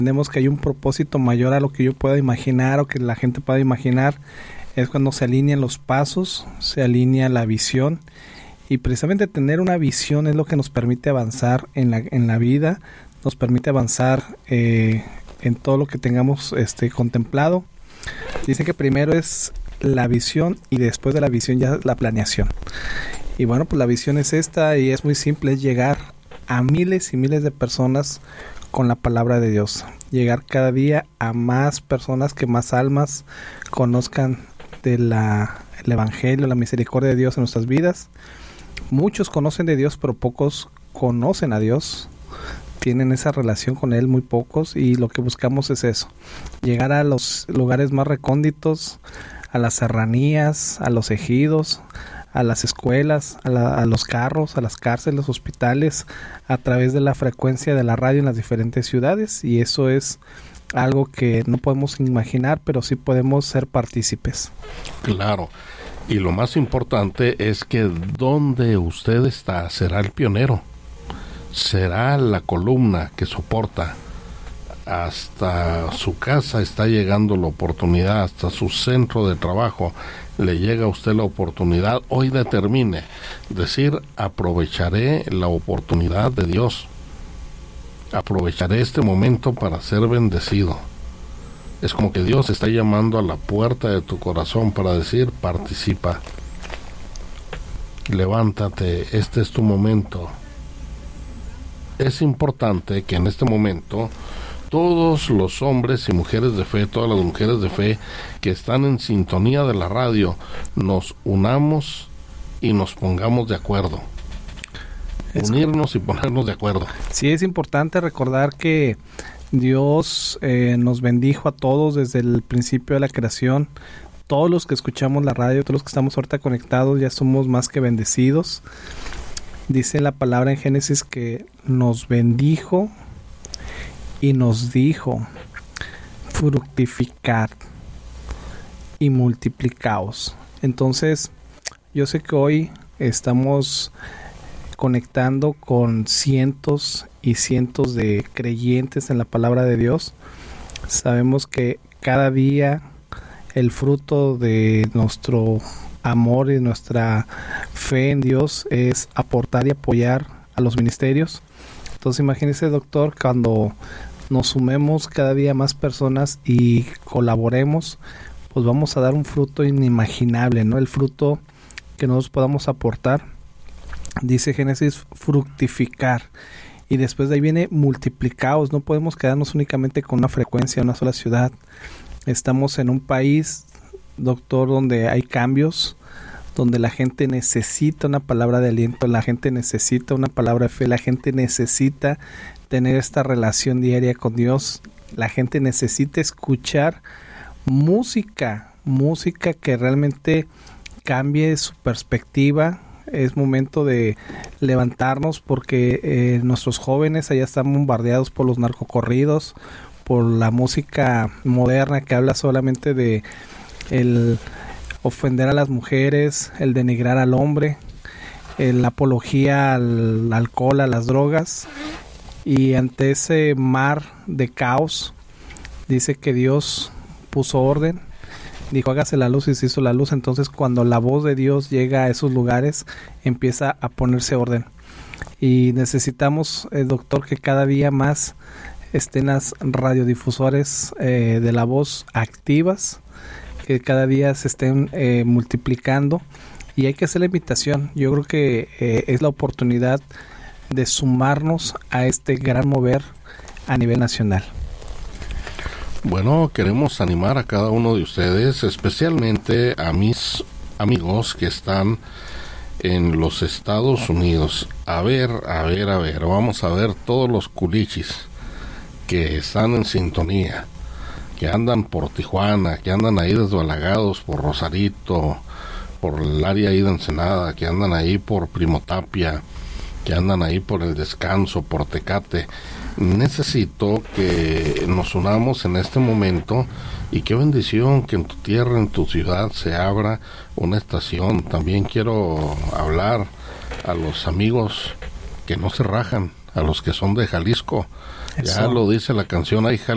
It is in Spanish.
entendemos que hay un propósito mayor a lo que yo pueda imaginar o que la gente pueda imaginar, es cuando se alinean los pasos, se alinea la visión, y precisamente tener una visión es lo que nos permite avanzar en la vida, nos permite avanzar en todo lo que tengamos contemplado. Dicen que primero es la visión y después de la visión ya la planeación. Y bueno, pues la visión es esta y es muy simple, es llegar a miles y miles de personas con la palabra de Dios. Llegar cada día a más personas, que más almas conozcan el Evangelio, la misericordia de Dios en nuestras vidas. Muchos conocen de Dios, pero pocos conocen a Dios. Tienen esa relación con Él, muy pocos, y lo que buscamos es eso, llegar a los lugares más recónditos, a las serranías, a los ejidos, a las escuelas, a los carros, a las cárceles, hospitales, a través de la frecuencia de la radio en las diferentes ciudades, y eso es algo que no podemos imaginar, pero sí podemos ser partícipes. Claro, y lo más importante es que donde usted está será el pionero. Será la columna que soporta. Hasta su casa está llegando la oportunidad, hasta su centro de trabajo le llega a usted la oportunidad. Hoy determine, decir, aprovecharé la oportunidad de Dios, aprovecharé este momento para ser bendecido. Es como que Dios está llamando a la puerta de tu corazón para decir, participa, levántate, este es tu momento. Es importante que en este momento todos los hombres y mujeres de fe, todas las mujeres de fe que están en sintonía de la radio, nos unamos y nos pongamos de acuerdo. Unirnos y ponernos de acuerdo. Sí, es importante recordar que Dios nos bendijo a todos desde el principio de la creación. Todos los que escuchamos la radio, todos los que estamos ahorita conectados, ya somos más que bendecidos. Dice la palabra en Génesis que nos bendijo y nos dijo, fructificad y multiplicaos. Entonces, yo sé que hoy estamos conectando con cientos y cientos de creyentes en la palabra de Dios. Sabemos que cada día el fruto de nuestro amor y nuestra fe en Dios es aportar y apoyar a los ministerios. Entonces imagínese, doctor, cuando nos sumemos cada día más personas y colaboremos, pues vamos a dar un fruto inimaginable, ¿no? El fruto que nosotros podamos aportar. Dice Génesis, fructificar. Y después de ahí viene multiplicaos. No podemos quedarnos únicamente con una frecuencia, una sola ciudad. Estamos en un país, doctor, donde hay cambios, donde la gente necesita una palabra de aliento, la gente necesita una palabra de fe, la gente necesita tener esta relación diaria con Dios, la gente necesita escuchar música que realmente cambie su perspectiva. Es momento de levantarnos porque nuestros jóvenes allá están bombardeados por los narcocorridos, por la música moderna que habla solamente de el ofender a las mujeres, el denigrar al hombre, la apología al alcohol, a las drogas. Y ante ese mar de caos, dice que Dios puso orden, dijo hágase la luz y se hizo la luz. Entonces cuando la voz de Dios llega a esos lugares, empieza a ponerse orden. Y necesitamos, doctor, que cada día más estén las radiodifusores de la voz activas, que cada día se estén multiplicando, y hay que hacer la invitación. Yo creo que es la oportunidad de sumarnos a este gran mover a nivel nacional. Bueno, queremos animar a cada uno de ustedes, especialmente a mis amigos que están en los Estados Unidos. A ver, vamos a ver todos los culichis que están en sintonía, que andan por Tijuana, que andan ahí desbalagados por Rosarito, por el área ahí de Ensenada, que andan ahí por Primo Tapia, que andan ahí por El Descanso, por Tecate. Necesito que nos unamos en este momento, y qué bendición que en tu tierra, en tu ciudad se abra una estación. También quiero hablar a los amigos que no se rajan, a los que son de Jalisco. Eso. Ya lo dice la canción, hay